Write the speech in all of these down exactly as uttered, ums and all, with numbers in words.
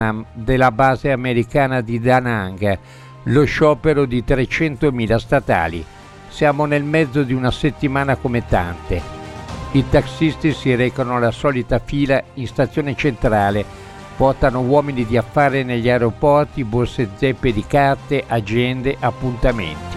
della base americana di Da Nang, lo sciopero di trecentomila statali. Siamo nel mezzo di una settimana come tante. I taxisti si recano alla solita fila in stazione centrale, portano uomini di affari negli aeroporti, borse zeppe di carte, agende, appuntamenti.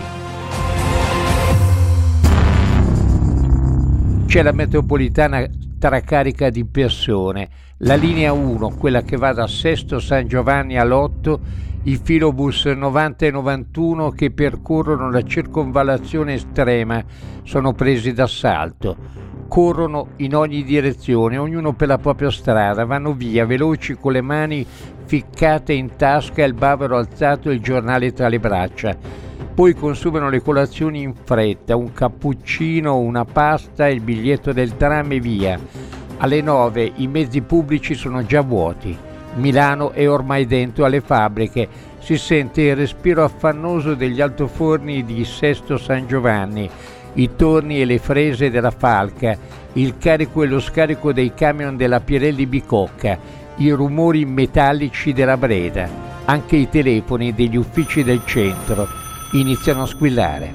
C'è la metropolitana tracarica di persone, la linea uno, quella che va da Sesto San Giovanni all'otto, i filobus novanta e novantuno che percorrono la circonvallazione estrema sono presi d'assalto. Corrono in ogni direzione, ognuno per la propria strada, vanno via veloci con le mani ficcate in tasca e il bavero alzato e il giornale tra le braccia. Poi consumano le colazioni in fretta, un cappuccino, una pasta, il biglietto del tram e via. Alle nove i mezzi pubblici sono già vuoti. Milano è ormai dentro alle fabbriche. Si sente il respiro affannoso degli altoforni di Sesto San Giovanni, i torni e le frese della Falca, il carico e lo scarico dei camion della Pirelli Bicocca, i rumori metallici della Breda. Anche i telefoni degli uffici del centro iniziano a squillare.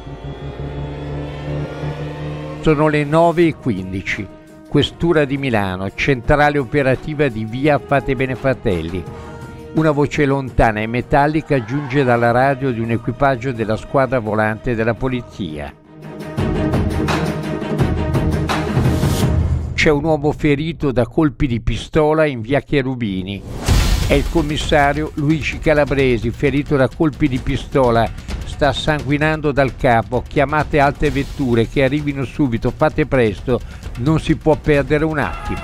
Sono le nove e quindici. Questura di Milano, centrale operativa di via Fate Bene Fratelli. Una voce lontana e metallica giunge dalla radio di un equipaggio della squadra volante della polizia. C'è un uomo ferito da colpi di pistola in via Cherubini. È il commissario Luigi Calabresi, ferito da colpi di pistola. Sta sanguinando dal capo. Chiamate altre vetture che arrivino subito, fate presto, non si può perdere un attimo.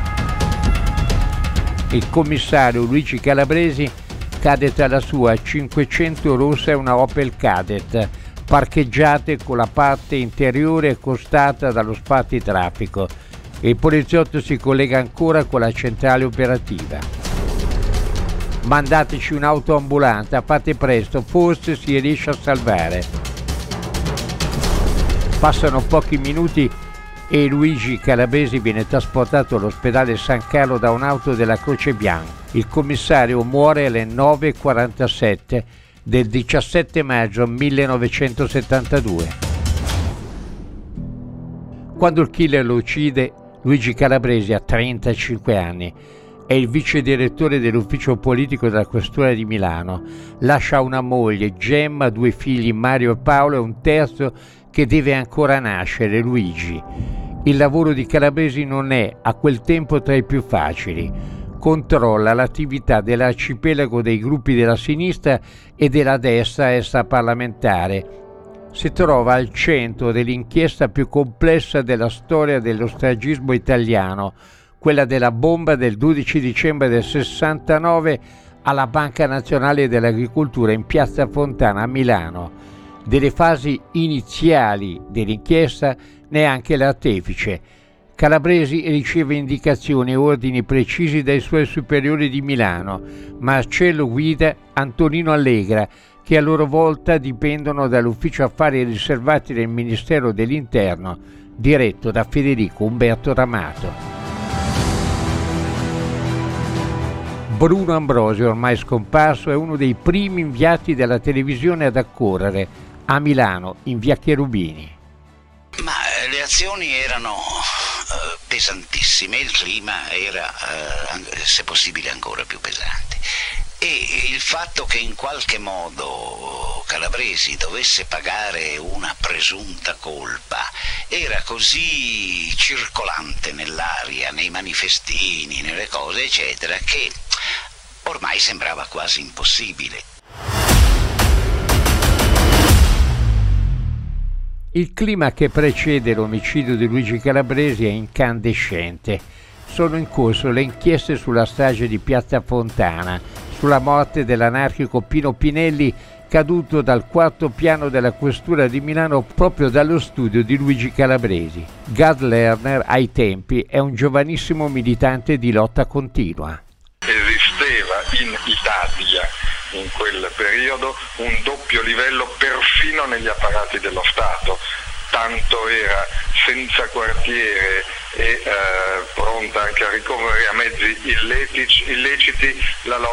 Il commissario Luigi Calabresi cade tra la sua cinquecento rossa e una Opel Kadett, parcheggiate con la parte interiore costata dallo spartitraffico. Il poliziotto si collega ancora con la centrale operativa. Mandateci un'autoambulanza, fate presto, forse si riesce a salvare. Passano pochi minuti e Luigi Calabresi viene trasportato all'ospedale San Carlo da un'auto della Croce Bianca. Il commissario muore alle nove e quarantasette del diciassette maggio millenovecentosettantadue. Quando il killer lo uccide, Luigi Calabresi ha trentacinque anni. È il vice direttore dell'ufficio politico della questura di Milano. Lascia una moglie, Gemma, due figli, Mario e Paolo, e un terzo che deve ancora nascere, Luigi. Il lavoro di Calabresi non è a quel tempo tra i più facili. Controlla l'attività dell'arcipelago dei gruppi della sinistra e della destra extraparlamentare. Si trova al centro dell'inchiesta più complessa della storia dello stragismo italiano, quella della bomba del dodici dicembre del sessantanove alla Banca Nazionale dell'Agricoltura in Piazza Fontana a Milano. Delle fasi iniziali dell'inchiesta neanche l'artefice. Calabresi riceve indicazioni e ordini precisi dai suoi superiori di Milano, Marcello Guida, Antonino Allegra, che a loro volta dipendono dall'ufficio affari riservati del Ministero dell'Interno, diretto da Federico Umberto D'Amato. Bruno Ambrosio, ormai scomparso, è uno dei primi inviati della televisione ad accorrere a Milano, in via Cherubini. Ma le azioni erano uh, pesantissime, il clima era, uh, se possibile, ancora più pesante. E il fatto che in qualche modo Calabresi dovesse pagare una presunta colpa era così circolante nell'aria, nei manifestini, nelle cose, eccetera, che ormai sembrava quasi impossibile. Il clima che precede l'omicidio di Luigi Calabresi è incandescente. Sono in corso le inchieste sulla strage di Piazza Fontana, sulla morte dell'anarchico Pino Pinelli, caduto dal quarto piano della questura di Milano proprio dallo studio di Luigi Calabresi. Gad Lerner, ai tempi, è un giovanissimo militante di lotta continua. Esisteva in Italia in quel periodo un doppio livello perfino negli apparati dello Stato, tanto era senza quartiere e eh, pronta anche a ricorrere a mezzi illetici, illeciti la lotta